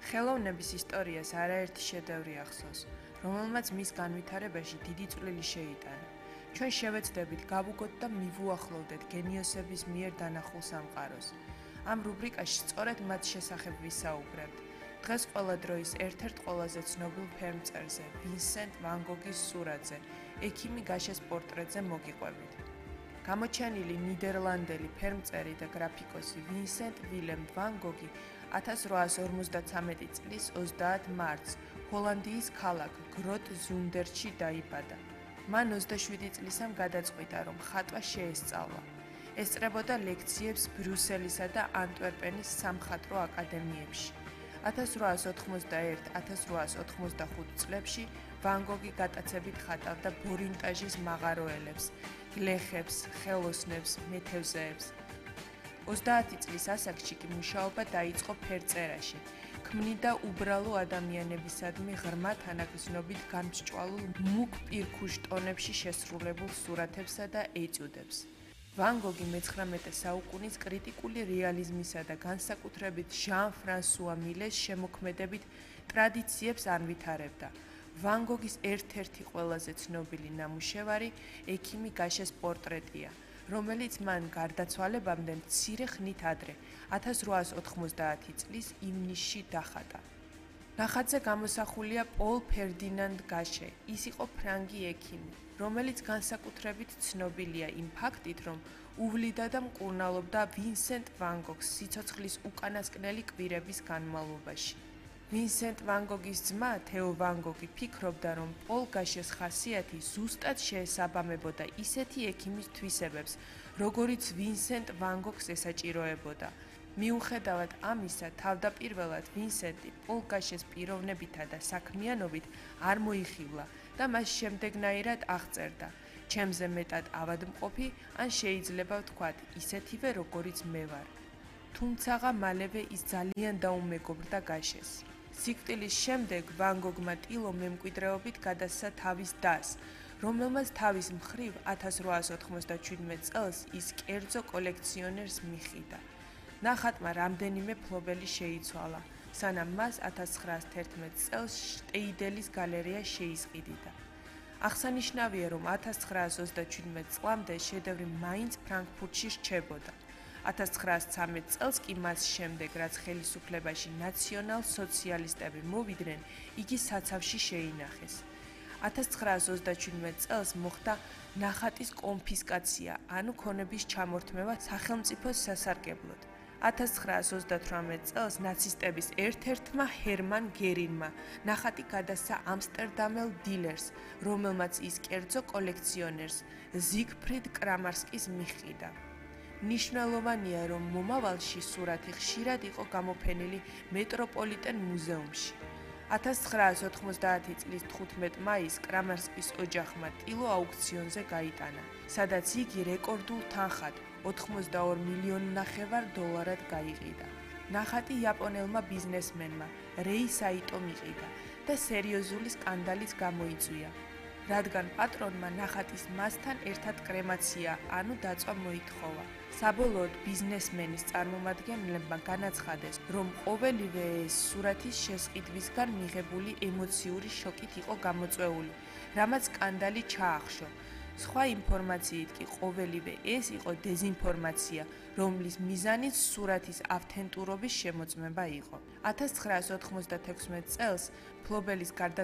ხელოვნების ისტორიას არაერთი შედევრი ახსოვს, რომელმაც მის განვითარებაში დიდი წვლილი შეიტანა. ჩვენ შევეცდებით გავუგოთ და მივუახლოვდეთ გენიოსების მიერ დანახულ სამყაროს. ამ რუბრიკაში სწორედ მათ შესახებ ვისაუბრებთ. დღეს ყველა დროის ერთ-ერთ ყველაზე ცნობილ ფერმწერზე, ვინსენტ ვან გოგის სურათზე, ექიმი გაშეს პორტრეტზე მოგიყვებით. გამოჩენილი ნიდერლანდელი ფერმწერი და გრაფიკოსი ვინსენტ ვილემ ვან გოგი 1853 წლის 30 მარტს ჰოლანდიის ქალაქ გროთ ზუნდერში დაიბადა. მან 27 წლისამ გადაწყვიტა, რომ ხატვა შეესწავლა. ესწრებოდა ლექციებს ბრიუსელისა და ანტვერპენის სამხატვრო აკადემიებში. 1891-1895 წლებში ვან გოგი გატაცებით ხატავდა ბორინტაჟის მაღაროელებს, გლეხებს, ხელოსნებს, მეთევზეებს. 30 წლის ასაკში კი მუშაობა დაიწყო ფერწერაში. ქმნიდა უბრალო ადამიანებისადმი ღრმა თანაგრძნობით გამსჭვალულ მუქ პირქუშ ტონებში შესრულებულ სურათებსა და ეტიუდებს. ვან გოგი მე-19 საუკუნის კრიტიკული რეალიზმისა და განსაკუთრებით ჟან-ფრანსუა მილეს შემოქმედებით ტრადიციებს ანვითარებდა. ვან გოგის ერთ-ერთი ყველაზე ცნობილი ნამუშევარი ექიმი გაშეს პორტრეტია, რომელიც მან გარდაცვალებამდე მცირე ხნით ადრე, 1890 წლის ივნისში დახატა. ნახატზე გამოსახულია პოლ ფერდინანდ გაშე. ის იყო ფრანგი ექიმი, რომელიც განსაკუთრებით ცნობილია იმ ფაქტით, რომ უვლიდა და მკურნალობდა ვინსენტ ვან გოგს სიცოცხლის უკანასკნელი კვირების განმავლობაში. ვინსენტ ვან გოგის ძმა თეო ვან გოგი ფიქრობდა, რომ პოლ გაშეს ხასიათი ზუსტად შეესაბამებოდა ისეთი ექიმის თვისებებს, როგორიც ვინსენტ ვან გოგს ესაჭიროებოდა. მიუხედავად ამისა, თავდაპირველად ვინსენტი პოლ გაშეს პიროვნებითა და საქმიანობით არ მოიხივლა და მას შემდეგნაირად აღწერდა: ჩემზე მეტად ავადმყოფი, ან შეიძლება ვთქვათ, ისეთივე როგორიც მე ვარ. თუმცაღა მალევე ის ძალიან დაუმეგობრდა გაშეს. სიკვდილის შემდეგ ვან გოგმა ტილო მემკვიდრეობით გადასცა თავის დას, რომელმაც თავის მხრივ 1897 წელს ის კერძო კოლექციონერს მიყიდა. ნახატმა რამდენიმე მფლობელი შეიცვალა, სანამ მას 1911 წელს შტეიდელის გალერეა შეისყიდიდა. აღსანიშნავია, რომ 1927 წლამდე შედევრი მაინც ფრანკფურტში რჩებოდა. 1913 წელს კი მას შემდეგ, რაც ხელისუფლებაში ნაციონალ-სოციალისტები მოვიდნენ, იგი საცავში შეინახეს. 1927 წელს მოხდა ნახატის კონფისკაცია, ანუ ქონების ჩამორთმევა სახელმწიფოს სასარგებლოდ. 1928 წელს ნაცისტების ერთ-ერთმა ჰერმან გერინმა ნახატი გადასცა ამსტერდამელ დილერს, რომელმაც ის კერძო კოლექციონერს ზიგფრიდ კრამარსკის მიჰყიდა. მნიშვნელოვანია, რომ მომავალში სურათი ხშირად იყო გამოფენილი მეტროპოლიტენ მუზეუმში. 1990 წლის 15 მაისს კრამარსკის ოჯახმა ტილო აუქციონზე გაიტანა, სადაც იგი რეკორდულ თანხად 82,5 მილიონად გაიყიდა. ნახატი იაპონელმა ბიზნესმენმა რეი საიტომ იყიდა და სერიოზული სკანდალიც გამოიწვია, რადგან პატრონმა ნახატის მასთან ერთად კრემაცია, ანუ დაწვა მოითხოვა. საბოლოოდ ბიზნესმენის წარმომადგენლებმა განაცხადეს, რომ ყოველივე ეს სურათის შესყიდვისგან მიღებული ემოციური შოკით იყო გამოწვეული, რამაც სკანდალი ჩაახშო. სხვა ინფორმაციით კი ყოველივე ეს იყო დეზინფორმაცია, რომლის მიზანიც სურათის ავთენტურობის შემოწმება იყო. 1996 წელს მფლობელის